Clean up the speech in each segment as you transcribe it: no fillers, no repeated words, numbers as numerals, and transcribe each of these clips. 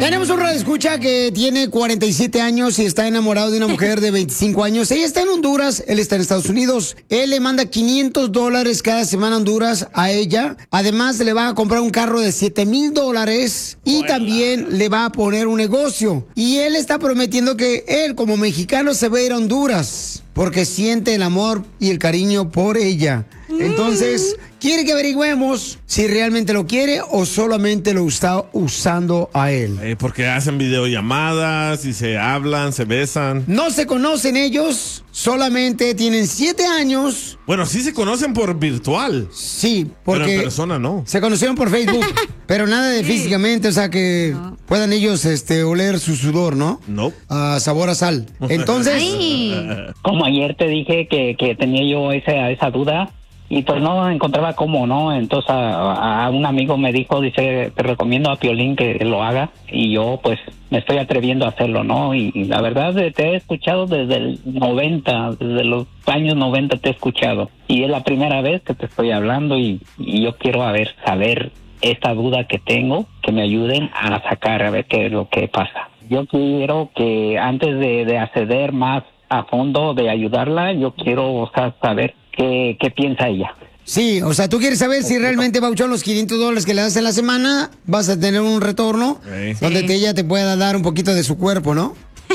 Tenemos un radioescucha que tiene 47 años y está enamorado de una mujer de 25 años. Ella está en Honduras, él está en Estados Unidos. Él le manda $500 cada semana a Honduras a ella. Además, le va a comprar un carro de $7,000 y también le va a poner un negocio. Y él está prometiendo que él, como mexicano, se va a ir a Honduras porque siente el amor y el cariño por ella. Entonces, quiere que averigüemos si realmente lo quiere o solamente lo está usando a él. Porque hacen videollamadas y se hablan, se besan. No se conocen ellos, solamente tienen 7 años. Bueno, sí se conocen por virtual. Sí, porque pero en persona no. Se conocieron por Facebook, pero nada de físicamente, o sea que puedan ellos oler su sudor, ¿no? No. Sabor a sal. Entonces, como ayer te dije que tenía yo esa duda. Y pues no encontraba cómo, ¿no? Entonces a un amigo me dijo, dice, te recomiendo a Piolín que lo haga. Y yo pues me estoy atreviendo a hacerlo, ¿no? Y la verdad te he escuchado desde el 90, desde los años 90 te he escuchado. Y es la primera vez que te estoy hablando y yo quiero saber esta duda que tengo, que me ayuden a sacar a ver qué es lo que pasa. Yo quiero que antes de acceder más a fondo, de ayudarla, yo quiero saber ¿Qué piensa ella? Sí, o sea, tú quieres saber si realmente, Pabuchón, los $500 que le das en la semana, vas a tener un retorno donde ella te pueda dar un poquito de su cuerpo, ¿no?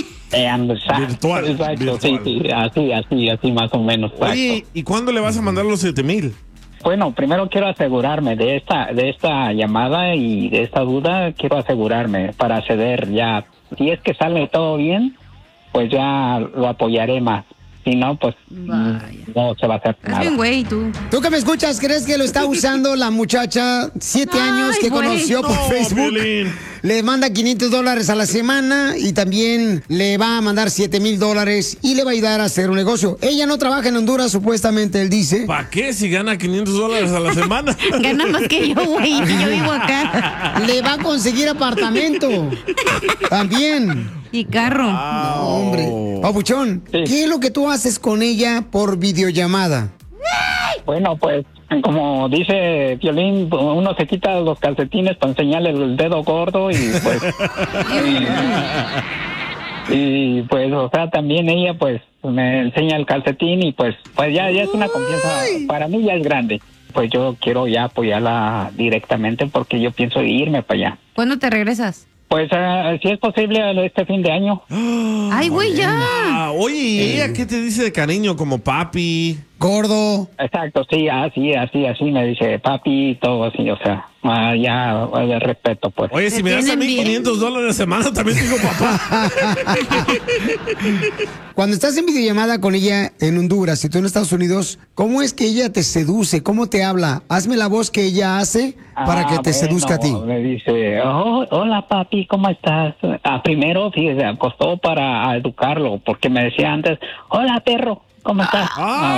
Virtual. Exacto, sí, así más o menos. Oye, ¿y cuándo le vas a mandar los 7,000? Bueno, primero quiero asegurarme de esta llamada y de esta duda, quiero asegurarme para acceder ya. Si es que sale todo bien, pues ya lo apoyaré más. Si no, pues no se va a hacer nada. Bien, güey, tú. ¿Tú que me escuchas, crees que lo está usando la muchacha 7 años que conoció por Facebook? Piolín. Le manda $500 a la semana y también le va a mandar $7,000 y le va a ayudar a hacer un negocio. Ella no trabaja en Honduras, supuestamente, él dice. ¿Para qué si gana $500 a la semana? Gana más que yo, güey, yo vivo acá. Le va a conseguir apartamento. También. Y carro. No, hombre. Papuchón, ¿qué es lo que tú haces con ella por videollamada? Bueno, pues, como dice Piolín, uno se quita los calcetines para enseñarle el dedo gordo y pues... y pues, o sea, también ella pues me enseña el calcetín y pues ya es una confianza, para mí ya es grande. Pues yo quiero ya apoyarla directamente porque yo pienso irme para allá. ¿Cuándo te regresas? Pues si es posible este fin de año. Ay, güey, ya. Oye, ¿y ella qué te dice de cariño? Como papi, gordo. Exacto, sí, así me dice papi y todo así, o sea, ya de respeto, pues. Oye, si me das a mí $500 a la semana, también digo papá. Cuando estás en videollamada con ella en Honduras y tú en Estados Unidos, ¿cómo es que ella te seduce? ¿Cómo te habla? Hazme la voz que ella hace para que te seduzca a ti. Me dice, hola papi, ¿cómo estás? Primero, fíjese, costó para educarlo, porque me decía antes, hola perro, ¿cómo estás?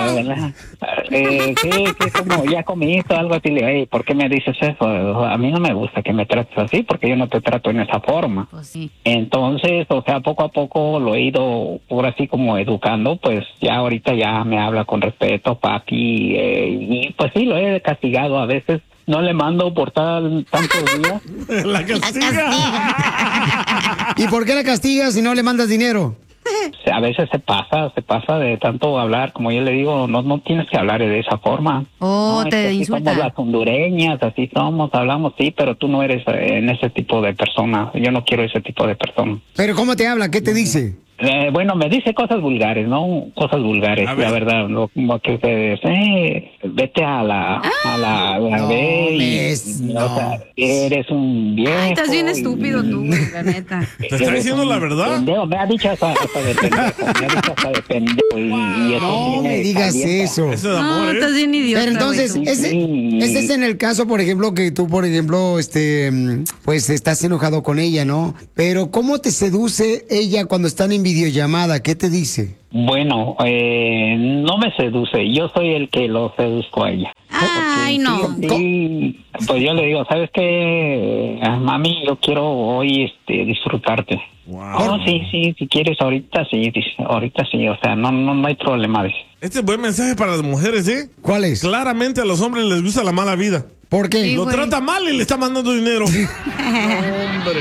Como ya comiste algo así, le digo, ¿por qué me dices eso? A mí no me gusta que me trates así, porque yo no te trato en esa forma. Pues sí. Entonces, o sea, poco a poco lo he ido, por así como educando, pues ya ahorita ya me habla con respeto, papi, y pues sí, lo he castigado a veces. No le mando por tantos días. La castiga. ¿Y por qué la castigas si no le mandas dinero? A veces se pasa de tanto hablar, como yo le digo, no tienes que hablar de esa forma. Oh, no, te insulta. Somos las hondureñas, así somos, hablamos, sí, pero tú no eres en ese tipo de persona. Yo no quiero ese tipo de persona. ¿Pero cómo te habla? ¿Qué te dice? Bueno, me dice cosas vulgares, ¿no? Cosas vulgares, la verdad. Como que ustedes, vete a la B y, o sea, eres un viejo. Ay, estás bien estúpido tú, güey, la neta. ¿Te está diciendo la verdad? Pendejo, me ha dicho hasta de pendejo. Me ha dicho hasta de pendejo. Y eso No me digas eso. Eso de No, amor, estás bien idiota. Pero entonces, güey, tú. ese es en el caso, por ejemplo, que tú, por ejemplo, pues estás enojado con ella, ¿no? Pero ¿cómo te seduce ella cuando están en videollamada? ¿Qué te dice? Bueno, no me seduce, yo soy el que lo seduzco a ella. Ay, no. Sí, pues yo le digo, ¿sabes qué? Mami, yo quiero hoy disfrutarte. Wow. Oh, sí, si quieres ahorita sí, o sea, no hay problema. Este es buen mensaje para las mujeres, ¿eh? ¿Cuál es? Claramente a los hombres les gusta la mala vida. ¿Por qué? Sí, Lo güey. trata mal y le está mandando dinero. No, hombre.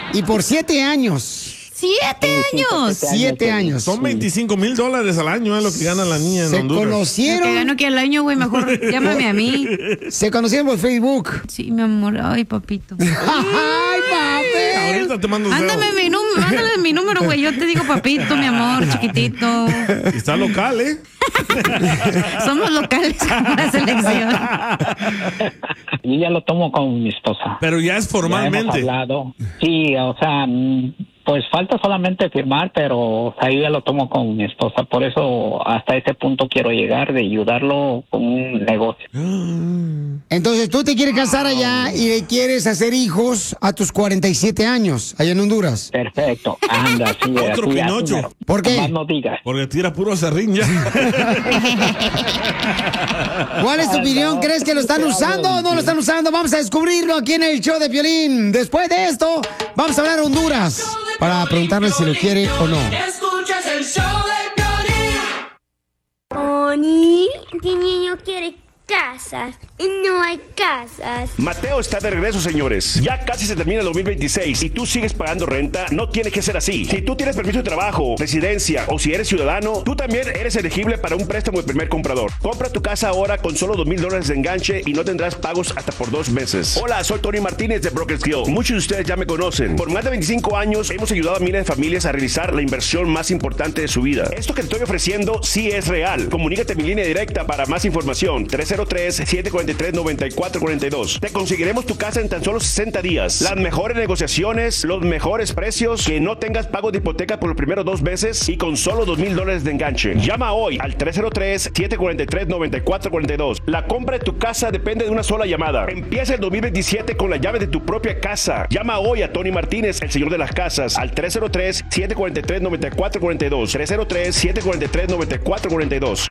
Y por 7 años. 7 años. 7 años. Son $25,000 al año, es lo que gana la niña en Se Honduras. Lo que conocieron. gano aquí al año, güey, mejor llámame a mí. Se conocieron por Facebook. Sí, mi amor. Ay, papito. ¡Ay, papi! Ahorita te mando un Mándame mi número, güey. Yo te digo papito, mi amor, chiquitito. Y está local, ¿eh? Somos locales con la selección. Yo ya lo tomo con mi esposa. Pero ya es Ya hemos formalmente. hablado. Sí, o sea, pues falta solamente firmar, pero ahí ya lo tomo con mi esposa. Por eso hasta ese punto quiero llegar, de ayudarlo con un negocio. Entonces tú te quieres casar allá y le quieres hacer hijos a tus 47 años, allá en Honduras. Perfecto. Anda, sí. Otro así, Pinocho. así, ¿Por qué? Más no digas. Porque tira puro acerrín ya. ¿Cuál es tu opinión? ¿Crees que lo están usando o no lo están usando? Vamos a descubrirlo aquí en el show de Piolín. Después de esto, vamos a hablar a Honduras para preguntarle si lo quiere o no. Escuchas el show de Piolín. Oni, este niño quiere casas y no hay casas. Mateo está de regreso, señores. Ya casi se termina el 2026 y tú sigues pagando renta. No tiene que ser así. Si tú tienes permiso de trabajo, residencia o si eres ciudadano, tú también eres elegible para un préstamo de primer comprador. Compra tu casa ahora con solo $2,000 de enganche y no tendrás pagos hasta por 2 meses. Hola, soy Tony Martínez de Brokers Guild. Muchos de ustedes ya me conocen. Por más de 25 años hemos ayudado a miles de familias a realizar la inversión más importante de su vida. Esto que te estoy ofreciendo sí es real. Comunícate a mi línea directa para más información. 303-743-9442. Te conseguiremos tu casa en tan solo 60 días. Las mejores negociaciones, los mejores precios, que no tengas pago de hipoteca por los primeros 2 meses y con solo $2,000 de enganche. Llama hoy al 303-743-9442. La compra de tu casa depende de una sola llamada. Empieza el 2027 con la llave de tu propia casa. Llama hoy a Tony Martínez, el señor de las casas, al 303-743-9442. 303-743-9442.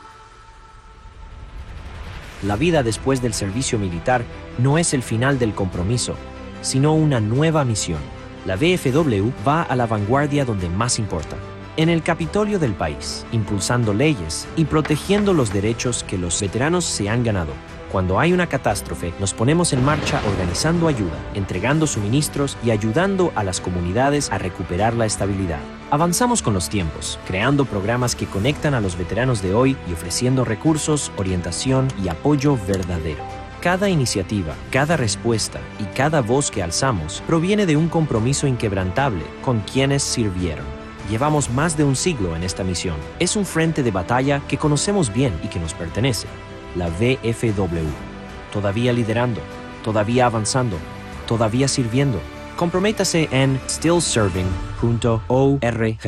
La vida después del servicio militar no es el final del compromiso, sino una nueva misión. La VFW va a la vanguardia donde más importa, en el Capitolio del país, impulsando leyes y protegiendo los derechos que los veteranos se han ganado. Cuando hay una catástrofe, nos ponemos en marcha organizando ayuda, entregando suministros y ayudando a las comunidades a recuperar la estabilidad. Avanzamos con los tiempos, creando programas que conectan a los veteranos de hoy y ofreciendo recursos, orientación y apoyo verdadero. Cada iniciativa, cada respuesta y cada voz que alzamos proviene de un compromiso inquebrantable con quienes sirvieron. Llevamos más de un siglo en esta misión. Es un frente de batalla que conocemos bien y que nos pertenece. La VFW. Todavía liderando, todavía avanzando, todavía sirviendo. Comprométase en stillserving.org.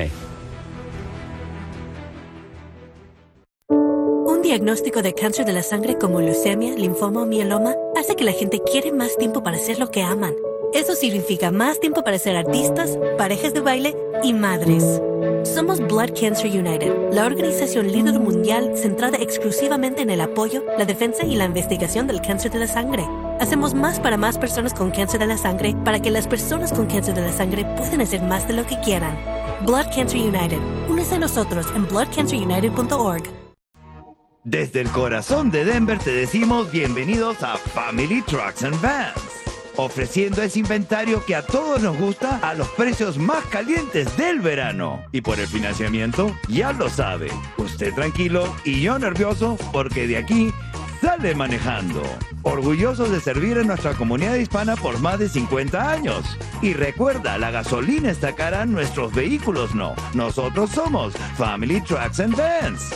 Un diagnóstico de cáncer de la sangre como leucemia, linfoma o mieloma hace que la gente quiere más tiempo para hacer lo que aman. Eso significa más tiempo para ser artistas, parejas de baile y madres. Somos Blood Cancer United, la organización líder mundial centrada exclusivamente en el apoyo, la defensa y la investigación del cáncer de la sangre. Hacemos más para más personas con cáncer de la sangre para que las personas con cáncer de la sangre puedan hacer más de lo que quieran. Blood Cancer United. Únese a nosotros en bloodcancerunited.org. Desde el corazón de Denver te decimos bienvenidos a Family Trucks and Vans, ofreciendo ese inventario que a todos nos gusta a los precios más calientes del verano. Y por el financiamiento, ya lo sabe, usted tranquilo y yo nervioso porque de aquí sale manejando. Orgullosos de servir a nuestra comunidad hispana por más de 50 años. Y recuerda, la gasolina está cara, nuestros vehículos no. Nosotros somos Family Trucks and Vans.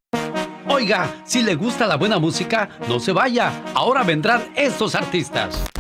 Oiga, si le gusta la buena música, no se vaya. Ahora vendrán estos artistas.